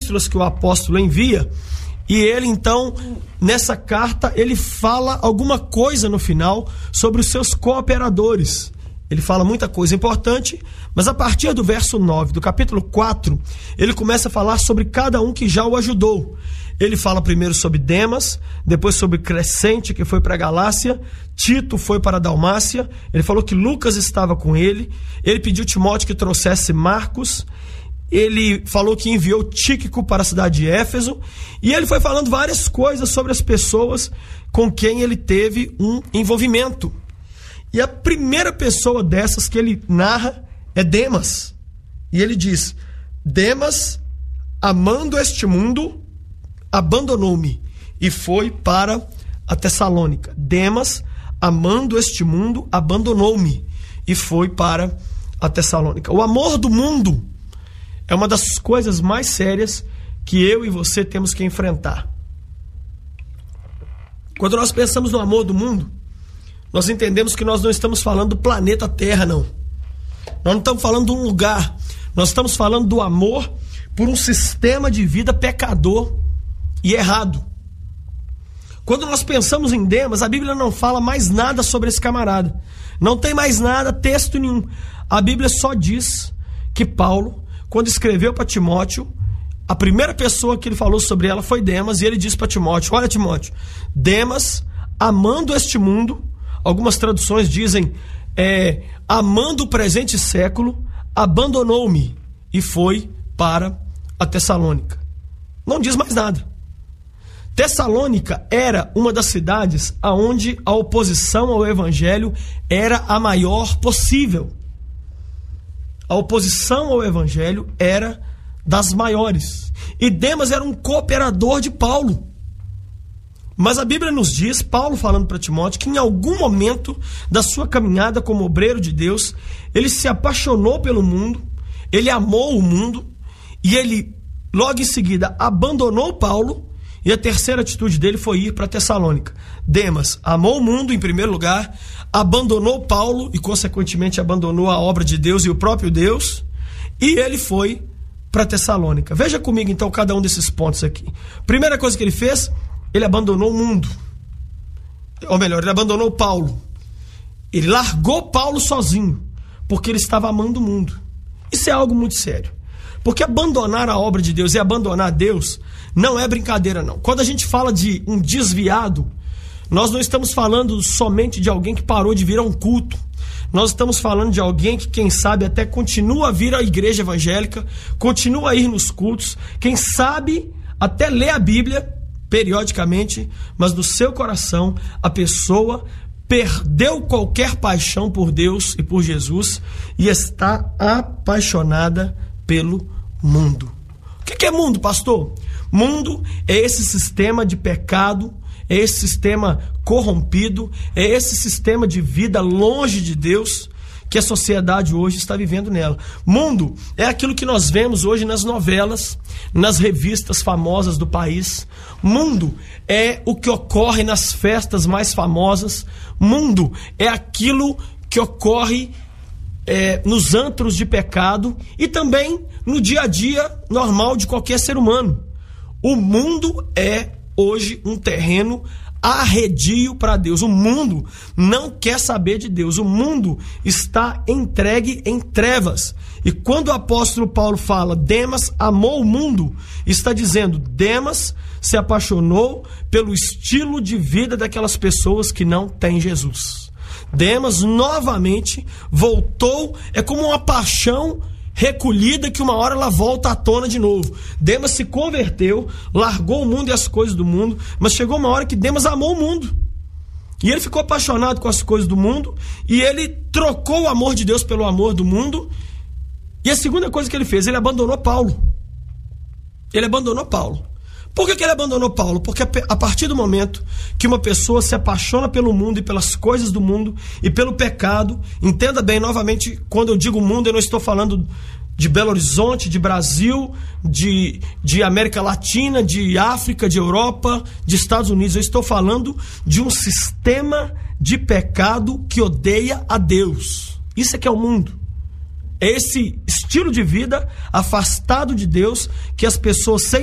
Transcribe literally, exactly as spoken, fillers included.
epístolas que o apóstolo envia, e ele então, nessa carta, ele fala alguma coisa no final sobre os seus cooperadores. Ele fala muita coisa importante, mas a partir do verso nove do capítulo quatro, ele começa a falar sobre cada um que já o ajudou. Ele fala primeiro sobre Demas, depois sobre Crescente, que foi para a Galácia, Tito foi para a Dalmácia, ele falou que Lucas estava com ele, ele pediu Timóteo que trouxesse Marcos, ele falou que enviou Tíquico para a cidade de Éfeso, e ele foi falando várias coisas sobre as pessoas com quem ele teve um envolvimento. E a primeira pessoa dessas que ele narra é Demas. E ele diz: Demas, amando este mundo, abandonou-me e foi para a Tessalônica. Demas, amando este mundo, abandonou-me e foi para a Tessalônica. O amor do mundo é uma das coisas mais sérias que eu e você temos que enfrentar. Quando nós pensamos no amor do mundo, nós entendemos que nós não estamos falando do planeta Terra, não. Nós não estamos falando de um lugar. Nós estamos falando do amor por um sistema de vida pecador e errado. Quando nós pensamos em Demas, a Bíblia não fala mais nada sobre esse camarada. Não tem mais nada, texto nenhum. A Bíblia só diz que Paulo, quando escreveu para Timóteo, a primeira pessoa que ele falou sobre ela foi Demas, e ele disse para Timóteo: olha, Timóteo, Demas, amando este mundo, algumas traduções dizem, é, amando o presente século, abandonou-me e foi para a Tessalônica. Não diz mais nada. Tessalônica era uma das cidades onde a oposição ao evangelho era a maior possível. A oposição ao evangelho era das maiores. E Demas era um cooperador de Paulo. Mas a Bíblia nos diz, Paulo falando para Timóteo, que em algum momento da sua caminhada como obreiro de Deus, ele se apaixonou pelo mundo, ele amou o mundo, e ele logo em seguida abandonou Paulo, e a terceira atitude dele foi ir para Tessalônica. Demas amou o mundo em primeiro lugar, abandonou Paulo e consequentemente abandonou a obra de Deus e o próprio Deus, e ele foi para Tessalônica. Veja comigo então cada um desses pontos aqui. Primeira coisa que ele fez, ele abandonou o mundo. Ou melhor, ele abandonou Paulo. Ele largou Paulo sozinho, porque ele estava amando o mundo. Isso é algo muito sério. Porque abandonar a obra de Deus e abandonar Deus não é brincadeira, não. Quando a gente fala de um desviado, nós não estamos falando somente de alguém que parou de vir a um culto. Nós estamos falando de alguém que, quem sabe, até continua a vir à igreja evangélica, continua a ir nos cultos, quem sabe até lê a Bíblia periodicamente, mas no seu coração a pessoa perdeu qualquer paixão por Deus e por Jesus e está apaixonada pelo mundo. O que é mundo, pastor? Mundo é esse sistema de pecado, é esse sistema corrompido, é esse sistema de vida longe de Deus que a sociedade hoje está vivendo nela. Mundo é aquilo que nós vemos hoje nas novelas, nas revistas famosas do país. Mundo é o que ocorre nas festas mais famosas. Mundo é aquilo que ocorre é, nos antros de pecado e também no dia a dia normal de qualquer ser humano. O mundo é hoje um terreno arredio para Deus. O mundo não quer saber de Deus. O mundo está entregue em trevas. E quando o apóstolo Paulo fala Demas amou o mundo, está dizendo Demas se apaixonou pelo estilo de vida daquelas pessoas que não têm Jesus. Demas novamente voltou, é como uma paixão recolhida que uma hora ela volta à tona de novo. Demas se converteu, largou o mundo e as coisas do mundo, mas chegou uma hora que Demas amou o mundo. E ele ficou apaixonado com as coisas do mundo, e ele trocou o amor de Deus pelo amor do mundo. E a segunda coisa que ele fez, ele abandonou Paulo. Ele abandonou Paulo. Por que que ele abandonou Paulo? Porque a partir do momento que uma pessoa se apaixona pelo mundo e pelas coisas do mundo e pelo pecado, entenda bem, novamente, quando eu digo mundo, eu não estou falando de Belo Horizonte, de Brasil, de, de América Latina, de África, de Europa, de Estados Unidos. Eu estou falando de um sistema de pecado que odeia a Deus. Isso é que é o mundo. É esse estilo de vida afastado de Deus que as pessoas sem